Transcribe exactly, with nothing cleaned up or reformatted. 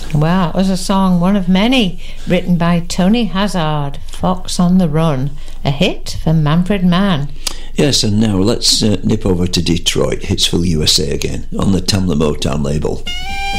Well, it was a song, one of many, written by Tony Hazard, Fox on the Run, a hit for Manfred Mann. Yes, and now let's uh, nip over to Detroit, Hitsville, U S A again, on the Tamla Motown label.